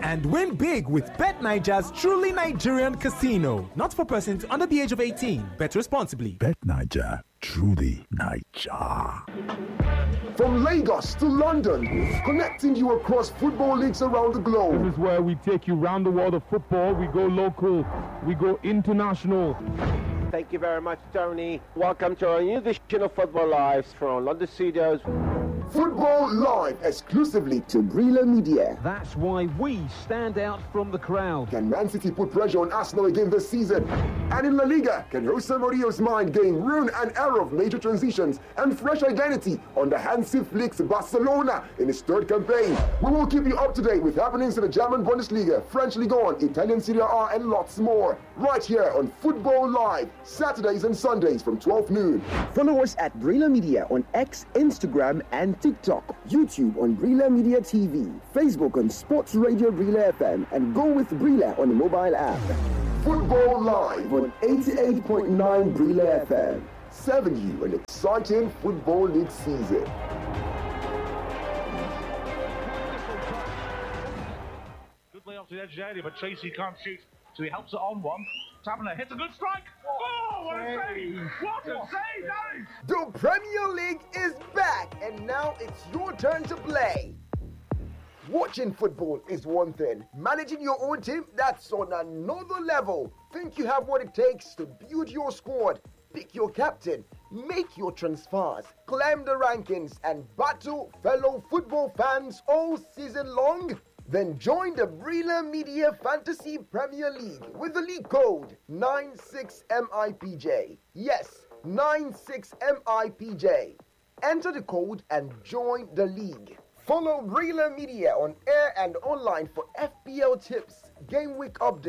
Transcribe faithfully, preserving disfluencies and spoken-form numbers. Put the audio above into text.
and win big with BetNiger's truly Nigerian casino. Not for persons under the age of eighteen. Bet responsibly. BetNiger, truly Niger. From Lagos to London, connecting you across football leagues around the globe. This is where we take you around the world of football. We go local, we go international. Thank you very much, Tony. Welcome to our new edition of Football Lives from London Studios. Football Live exclusively to Brila Media. That's why we stand out from the crowd. Can Man City put pressure on Arsenal again this season? And in La Liga, can Jose Mourinho's mind gain ruin and error of major transitions and fresh identity under Hansi Flick's Barcelona in his third campaign? We will keep you up to date with happenings in the German Bundesliga, French Ligue one, Italian Serie A, and lots more. Right here on Football Live, Saturdays and Sundays from twelve noon. Follow us at Brila Media on X, Instagram, and TikTok, YouTube on Brila Media T V, Facebook on Sports Radio Brila F M, and go with Brila on the mobile app. Football Live on eighty-eight point nine Brila F M, serving you an exciting football league season. Good way off to the edge of the area, but Tracy can't shoot, so he helps it on one. Taverner hits a good strike. Oh, what a save! What a save, that is! The Premier League is back, and now it's your turn to play. Watching football is one thing. Managing your own team, that's on another level. Think you have what it takes to build your squad, pick your captain, make your transfers, climb the rankings, and battle fellow football fans all season long? Then join the Brila Media Fantasy Premier League with the league code nine six M I P J. Yes, nine six M I P J. Enter the code and join the league. Follow Brila Media on air and online for F P L tips, game week updates,